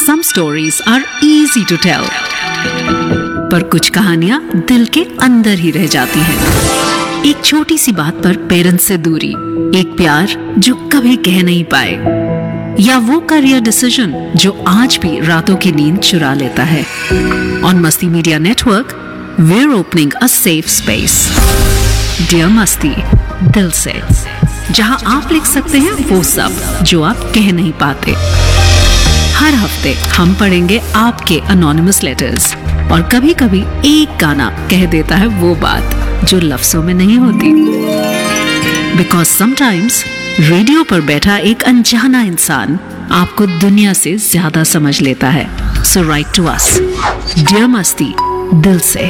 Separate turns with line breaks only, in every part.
Some stories are easy to tell, पर कुछ कहानियां दिल के अंदर ही रह जाती हैं। एक छोटी सी बात पर पेरेंट्स से दूरी, एक प्यार जो कभी कह नहीं पाए, या वो करियर डिसीजन जो आज भी रातों की नींद चुरा लेता है। ऑन मस्ती media network, we're opening a safe space. Dear मस्ती, दिल से, जहां आप लिख सकते हैं वो सब जो आप कह नहीं पाते। हर हफ्ते हम पढ़ेंगे आपके अनोनिमस लेटर्स, और कभी कभी एक गाना कह देता है वो बात जो लफ्जों में नहीं होती। बिकॉज समटाइम्स रेडियो पर बैठा एक अनजाना इंसान आपको दुनिया से ज्यादा समझ लेता है। सो राइट टू अस, डियर मस्ती, दिल से।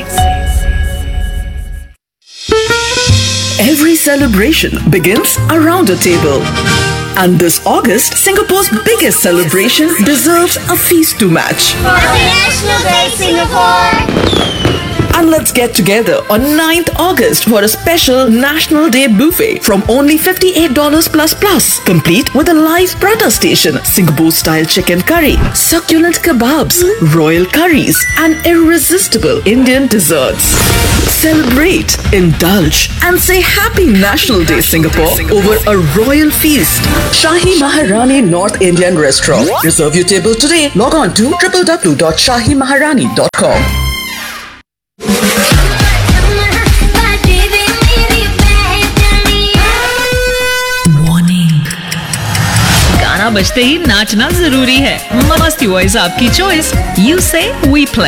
Every celebration begins around a table. And this August, Singapore's biggest celebration deserves a feast to match.
Happy National Day, Singapore!
And let's get together on 9th August for a special National Day buffet from only $58 plus, complete with a live prata station, Singapore-style chicken curry, succulent kebabs, royal curries, and irresistible Indian desserts. Celebrate, indulge, and say Happy National Day, Singapore, over a royal feast. Shahi Maharani North Indian Restaurant. Reserve your table today. Log on to www.shahimaharani.com.
गाना बजते ही नाचना जरूरी है। मस्ती voice आपकी choice. You से we play.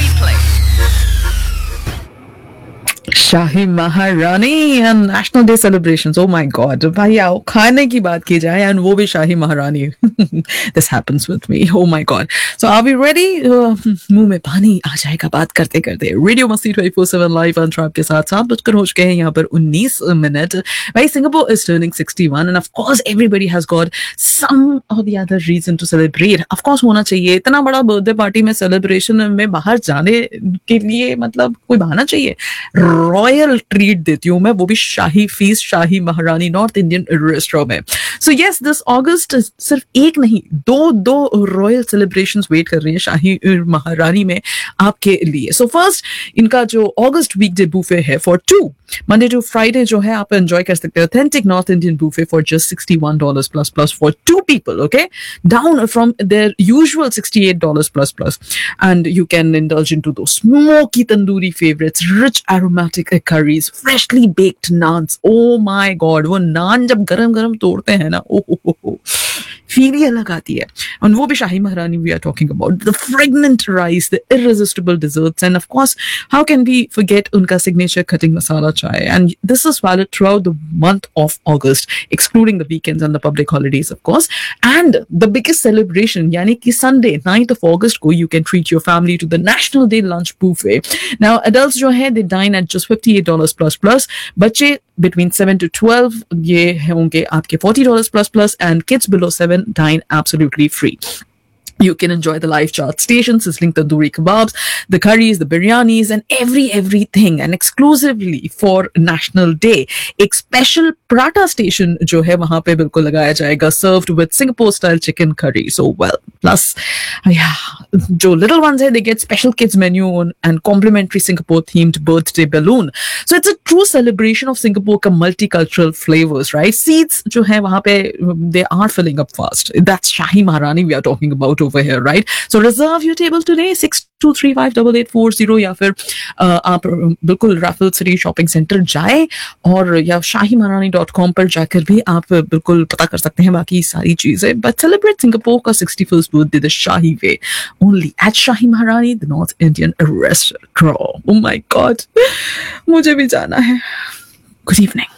शाही महारानी and national day celebrations. Oh my God भाई, आओ खाने की बात की जाए एंड वो भी शाही महारानी। This happens with me. Oh my God. So are we ready? मुंह में पानी आ जाएगा बात करते करते। रेडियो मस्ती 24/7 लाइव अंतरा आपके साथ 7 हो चुके हैं यहाँ पर 19 मिनट। भाई, Singapore is turning 61 end of course everybody has got some और the other reason to celebrate. Of course होना चाहिए। इतना बड़ा बर्थडे पार्टी में सेलिब्रेशन में बाहर जाने के लिए मतलब कोई बहाना चाहिए। रॉयल ट्रीट देती हूँ मैं, वो भी शाही फीस्ट, शाही महारानी नॉर्थ इंडियन रेस्टोरेंट में। सो यस, दिस अगस्त सिर्फ एक नहीं, दो रॉयल सेलिब्रेशंस वेट कर रही है शाही महारानी में आपके लिए। सो फर्स्ट, इनका जो अगस्त वीकडे बुफे है फॉर 2 मंडे टू फ्राइडे जो है आप एंजॉय कर सकते हैं। Authentic north Indian buffet for just $61 plus for 2 people, okay? Down from their usual $68 plus. And you can indulge into those smoky tandoori favorites, rich aromatic curries, freshly baked naans. Oh my God, वो नान जब गरम गरम तोड़ते हैं ना, ओ feel ही अलग आती है। और वो भी शाही महारानी we are talking about. The fragrant rice, the irresistible desserts, and of course, how can we forget उनका signature cutting masala chai? And this is valid throughout the month of August, excluding the weekends and the public holidays, of course. And the biggest celebration, यानी कि Sunday, 9th of August को you can treat your family to the National Day lunch buffet. Now, adults जो है they dine at just $58 plus. बच्चे between 7 to 12 ये होंगे आपके $40 plus, and kids below 7 dine absolutely free. You can enjoy the live chart stations, sizzling tandoori kebabs, the curries, the biryanis, and everything. And exclusively for National Day, एक special prata station जो है वहाँ पे बिल्कुल लगाया जाएगा, served with Singapore-style chicken curry. So well, plus जो little ones है, they get special kids menu and complimentary Singapore-themed birthday balloon. So it's a true celebration of Singapore का multicultural flavors, right? Seats जो है वहाँ पे they are filling up fast. That's Shahi Maharani we are talking about over here, right? So reserve your table today, 62358840, या फिर आप बिल्कुल Rafale city shopping centre जाए, और या shahimaharani.com पर जाकर भी आप बिल्कुल पता कर सकते हैं बाकी सारी चीजें। But celebrate Singapore का 61st birthday the Shahi way, only at Shahi Maharani, the North Indian restaurant. Oh my God, मुझे भी जाना है। Good evening.